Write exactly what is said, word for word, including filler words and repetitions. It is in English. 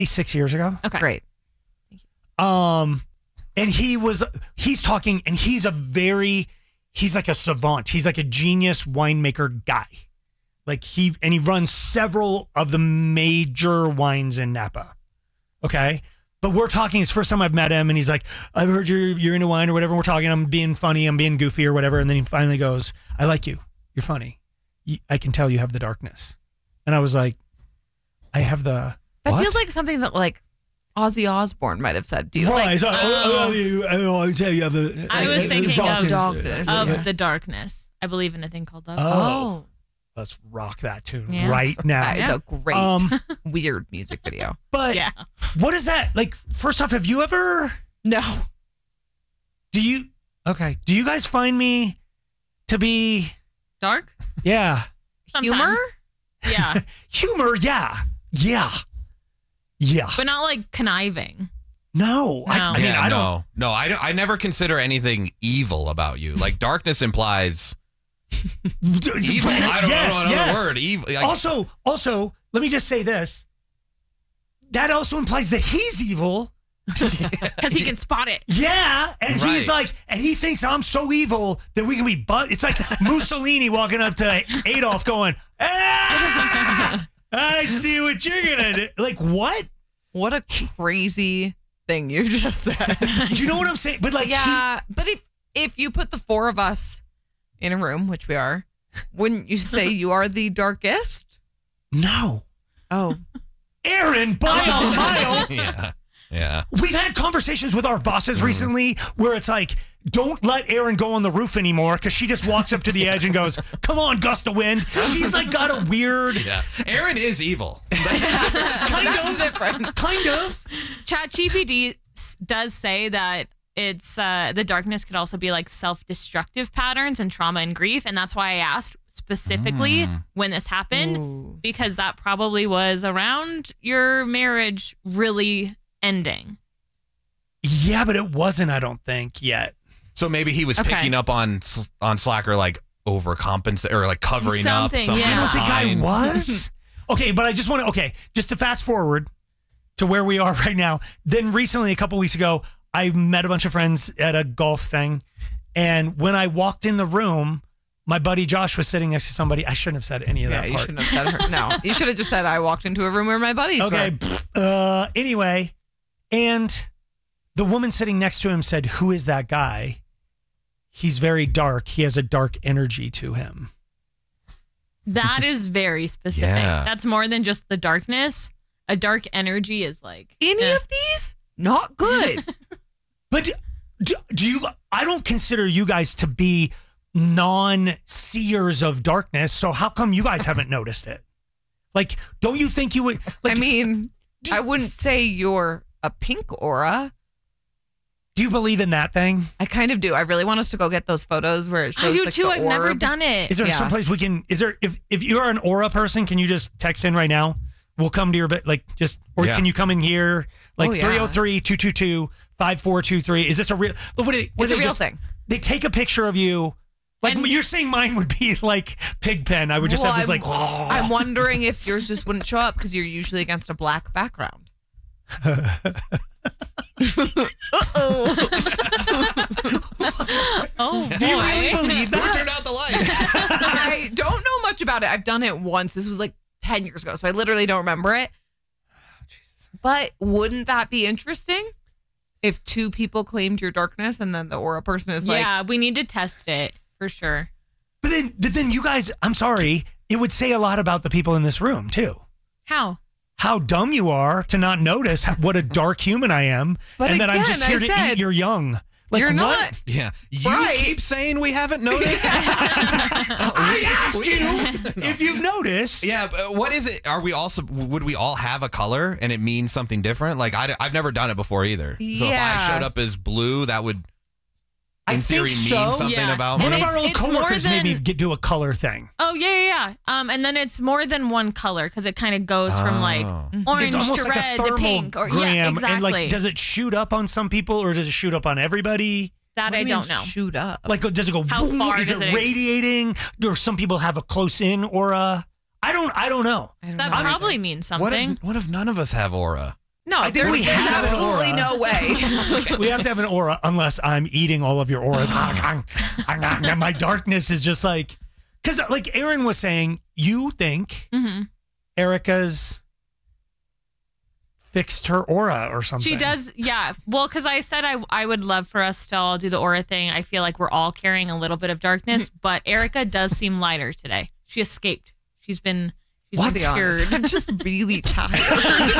six years ago. Okay. Great. Um, and he was, he's talking, and he's a very, he's like a savant. He's like a genius winemaker guy. Like he, and he runs several of the major wines in Napa. Okay. But we're talking, it's the first time I've met him, and he's like, I've heard you're, you're into wine or whatever. We're talking, I'm being funny, I'm being goofy or whatever. And then he finally goes, I like you. You're funny. You, I can tell you have the darkness. And I was like, I have the, That what? feels like something that like Ozzy Osbourne might have said. Do you right, like? so, oh, I love you. I can tell you have the. I was the thinking darkness. of, darkness. of Yeah. the darkness. I believe in a thing called love. Oh. Let's rock that tune Yeah. right now. That is a great Um, weird music video. But Yeah. what is that? Like, first off, have you ever, No. do you, okay, do you guys find me to be, Dark? yeah, Humor? Sometimes. Yeah. humor, yeah, yeah, yeah. But not like conniving. No, I, No. I mean, yeah, I don't, no, no, I, don't- I never consider anything evil about you. Like darkness implies evil. I don't Yes, know another yes. word. Evil. Like, Also, also, let me just say this. That also implies that he's evil. Because he can spot it. Yeah, and he's Right. like, and he thinks I'm so evil that we can be, but it's like Mussolini walking up to Adolf going, ah, I see what you're gonna do. Like, what? What a crazy thing you just said. Do you know what I'm saying? But like, yeah, but if if you put the four of us in a room, which we are, wouldn't you say you are the darkest? he, no, Oh, Aaron, by a mile. yeah, yeah. We've had conversations with our bosses Mm-hmm. recently where it's like, don't let Erin go on the roof anymore because she just walks up to the edge and goes, come on, gust of wind. She's like got a weird, Yeah, Aaron is evil. kind of, different. kind of. ChatGPT s- does say that it's uh, the darkness could also be like self-destructive patterns and trauma and grief, and that's why I asked specifically when this happened, Ooh. because that probably was around your marriage really ending. Yeah, but it wasn't, I don't think, yet. So maybe he was Okay. picking up on on Slacker, like overcompensate or like covering Something, up something. yeah. I don't think I behind. was. Okay, but I just want to, okay, just to fast forward to where we are right now. Then recently, a couple weeks ago, I met a bunch of friends at a golf thing. And when I walked in the room, my buddy Josh was sitting next to somebody. I shouldn't have said any of Yeah, that you part. shouldn't have said her. No, you should have just said I walked into a room where my buddies Okay. were. pfft, Uh, anyway, and the woman sitting next to him said, who is that guy? He's very dark. He has a dark energy to him. That is very specific. Yeah. That's more than just the darkness. A dark energy is like Any eh. of these? Not good. But do, do you, I don't consider you guys to be non-seers of darkness. So how come you guys haven't noticed it? Like, don't you think you would, like, I mean, I wouldn't say you're a pink aura. do you believe in that thing? I kind of do. I really want us to go get those photos where it I shows do like too. the I've never orb. done it. Is there Yeah. some place we can, is there, if, if you're an aura person, can you just text in right now? We'll come to your, bit, like, just, or Yeah. can you come in here? Like Oh, yeah. three oh three, two two two, five four two three. Is this a real, but what, it- what It's a they real just, thing. They take a picture of you. Like, And- you're saying mine would be like Pigpen. I would just Well, have this I'm- like, oh. I'm wondering if yours just wouldn't show up because you're usually against a black background. Oh, Do you boy. really believe Who that? turned out the lights? I don't know much about it. I've done it once. This was like ten years ago, so I literally don't remember it. But wouldn't that be interesting if two people claimed your darkness and then the aura person is like, Yeah, we need to test it for sure. But then, but then you guys, I'm sorry, it would say a lot about the people in this room too. How? How dumb you are to not notice how- what a dark human I am, But and that I'm again, just I here to said, eat your young. Like, you're what? not. Yeah, you Right. keep saying we haven't noticed. I asked you if you've noticed. Yeah, but what is it? Are we also? Would we all have a color and it means something different? Like I, have never done it before either. So if I Yeah. showed up as blue, that would, I in think theory, so. mean something Yeah. about One me. of our It's- old it's more coworkers made me than- get, do a color thing. Oh yeah, yeah, yeah. Um, and then it's more than one color because it kind of goes from like Oh. orange It's almost to like red a to pink, or thermogram, yeah, exactly. and like, does it shoot up on some people or does it shoot up on everybody? that What do I you don't mean know. Shoot up. Like, does it go How boom? far Is does it it- radiating? Or some people have a close in aura? I don't. I don't know. I don't That know. probably means What something. if, what if none of us have aura? No, I think there's, we there's have an absolutely aura. no way. We have to have an aura unless I'm eating all of your auras. And my darkness is just like, because like Aaron was saying, you think Mm-hmm. Erica's fixed her aura or something. She does, yeah. Well, because I said I I would love for us to all do the aura thing. I feel like we're all carrying a little bit of darkness, but Erica does seem lighter today. She escaped. She's been she's What? been To be honest, cured. I'm just really tired.